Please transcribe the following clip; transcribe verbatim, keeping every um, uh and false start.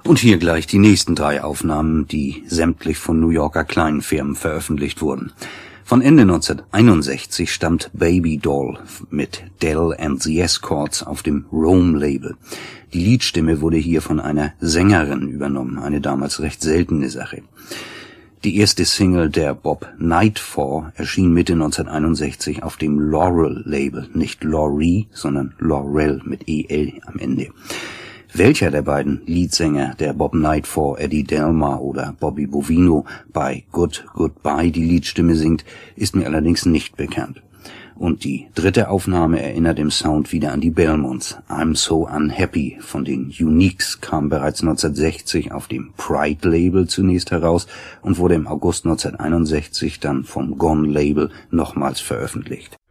Und hier gleich die nächsten drei Aufnahmen, die sämtlich von New Yorker kleinen Firmen veröffentlicht wurden. Von Ende neunzehnhunderteinundsechzig stammt Baby Doll mit Del and the Escorts auf dem Rome-Label. Die Liedstimme wurde hier von einer Sängerin übernommen, eine damals recht seltene Sache. Die erste Single der Bob Nightfall erschien Mitte neunzehnhunderteinundsechzig auf dem Laurel-Label, nicht Laurie, sondern Laurel mit E L am Ende. Welcher der beiden Leadsänger der Bob Nightfall, Eddie Delmar oder Bobby Bovino, bei Good Goodbye die Liedstimme singt, ist mir allerdings nicht bekannt. Und die dritte Aufnahme erinnert im Sound wieder an die Belmonts. I'm So Unhappy von den Uniques kam bereits neunzehnhundertsechzig auf dem Pride-Label zunächst heraus und wurde im August neunzehnhunderteinundsechzig dann vom Gone-Label nochmals veröffentlicht.